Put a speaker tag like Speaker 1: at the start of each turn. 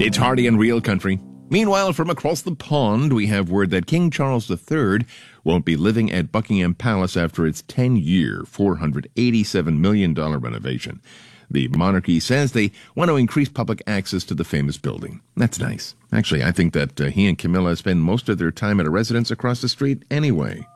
Speaker 1: It's Hardy and Real Country. Meanwhile, from across the pond, we have word that King Charles III won't be living at Buckingham Palace after its 10-year, $487 million renovation. The monarchy says they want to increase public access to the famous building. That's nice. Actually, I think that he and Camilla spend most of their time at a residence across the street anyway.